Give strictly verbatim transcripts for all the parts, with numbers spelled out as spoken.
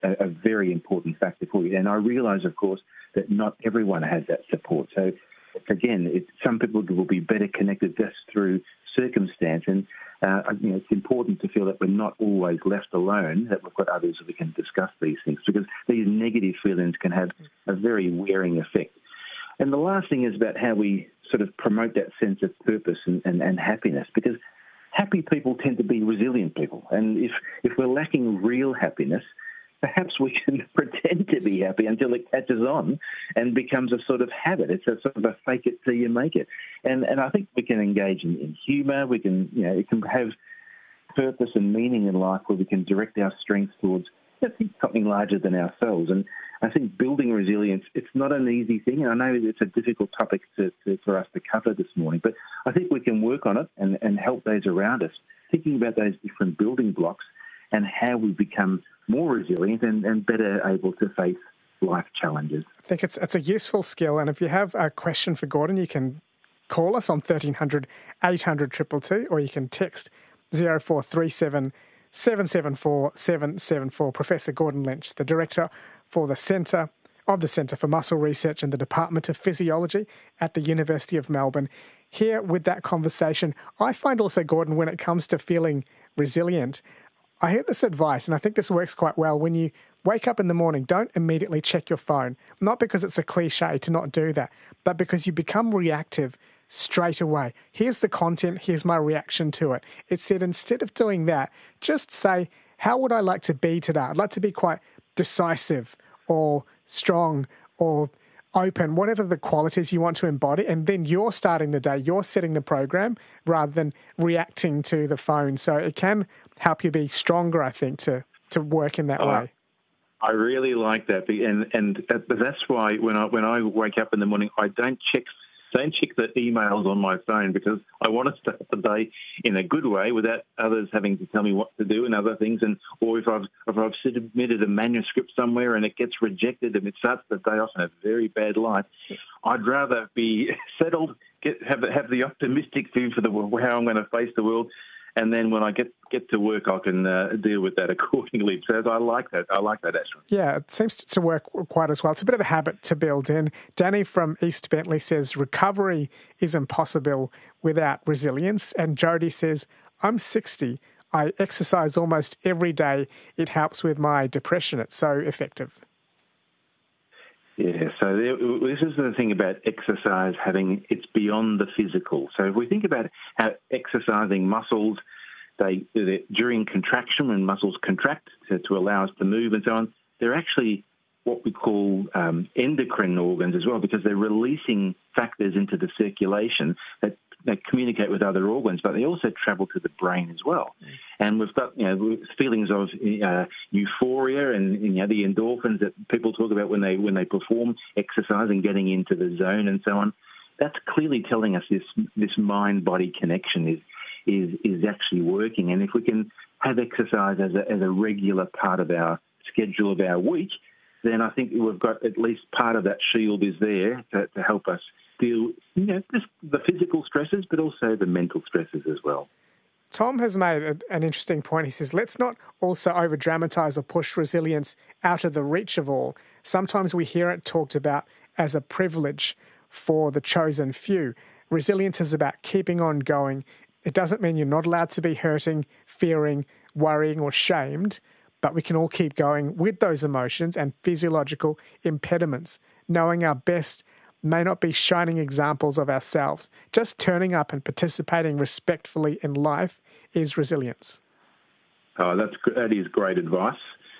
a, a very important factor for you. And I realise, of course, that not everyone has that support. So, again, it, some people will be better connected just through circumstance. And uh, you know, it's important to feel that we're not always left alone, that we've got others that we can discuss these things, because these negative feelings can have a very wearing effect. And the last thing is about how we sort of promote that sense of purpose and, and, and happiness, because happy people tend to be resilient people. And if, if we're lacking real happiness, perhaps we can pretend to be happy until it catches on and becomes a sort of habit. It's a sort of a fake it till you make it. And and I think we can engage in, in humour. We can, you know, it can have purpose and meaning in life where we can direct our strength towards something larger than ourselves. And I think building resilience, it's not an easy thing. And I know it's a difficult topic to, to, for us to cover this morning, but I think we can work on it and, and help those around us, thinking about those different building blocks and how we become more resilient and, and better able to face life challenges. I think it's it's a useful skill. And if you have a question for Gordon, you can call us on thirteen hundred, eight hundred, two two two, or you can text zero four three seven, seven seven four, seven seven four. Professor Gordon Lynch, the Director for the Centre of the Centre for Muscle Research and the Department of Physiology at the University of Melbourne, here with that conversation. I find also, Gordon, when it comes to feeling resilient, I heard this advice, and I think this works quite well. When you wake up in the morning, don't immediately check your phone. Not because it's a cliche to not do that, but because you become reactive straight away. Here's the content, here's my reaction to it. It said instead of doing that, just say, how would I like to be today? I'd like to be quite decisive or strong or open, whatever the qualities you want to embody, and then you're starting the day, you're setting the program rather than reacting to the phone. So it can help you be stronger, I think, to, to work in that oh, way. I really like that, and and that's why when I when I wake up in the morning, I don't check don't check the emails on my phone, because I want to start the day in a good way without others having to tell me what to do and other things. And or if I've if I've submitted a manuscript somewhere and it gets rejected and it starts the day off in a very bad light, I'd rather be settled, get have have the optimistic view for the how I'm going to face the world. And then when I get, get to work, I can uh, deal with that accordingly. So I like that. I like that, Ashwin. Yeah, it seems to work quite as well. It's a bit of a habit to build in. Danny from East Bentley says, recovery is impossible without resilience. And Jody says, I'm sixty. I exercise almost every day. It helps with my depression. It's so effective. Yeah, so there, this is the thing about exercise having, it's beyond the physical. So if we think about how exercising muscles, they, they during contraction, when muscles contract to, to allow us to move and so on, they're actually what we call um, endocrine organs as well, because they're releasing factors into the circulation that they communicate with other organs, but they also travel to the brain as well. Mm. And we've got, you know, feelings of uh, euphoria and, you know, the endorphins that people talk about when they when they perform exercise and getting into the zone and so on. That's clearly telling us this this mind-body connection is is is actually working. And if we can have exercise as a as a regular part of our schedule of our week, then I think we've got at least part of that shield is there to, to help us deal, you know, just the physical stresses, but also the mental stresses as well. Tom has made a, an interesting point. He says, let's not also over-dramatise or push resilience out of the reach of all. Sometimes we hear it talked about as a privilege for the chosen few. Resilience is about keeping on going. It doesn't mean you're not allowed to be hurting, fearing, worrying or shamed, but we can all keep going with those emotions and physiological impediments. Knowing our best may not be shining examples of ourselves. Just turning up and participating respectfully in life is resilience. Oh, that's that is great advice.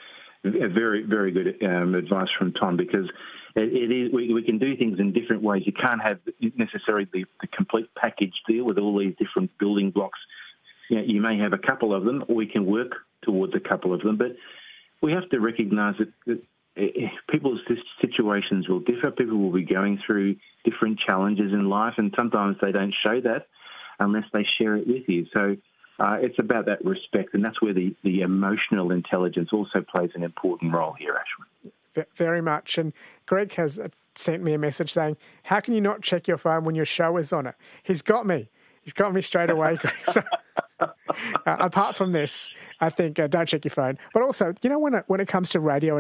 Very, very good um, advice from Tom, because it, it is we, we can do things in different ways. You can't have necessarily the, the complete package deal with all these different building blocks. You know, you may have a couple of them, or we can work towards a couple of them, but we have to recognise that, that people's situations will differ. People will be going through different challenges in life, and sometimes they don't show that unless they share it with you. So uh, it's about that respect, and that's where the, the emotional intelligence also plays an important role here, Ashwin. Very much. And Greg has sent me a message saying, how can you not check your phone when your show is on it? He's got me. He's got me straight away, Greg. So uh, apart from this, I think uh, don't check your phone. But also, you know, when it, when it comes to radio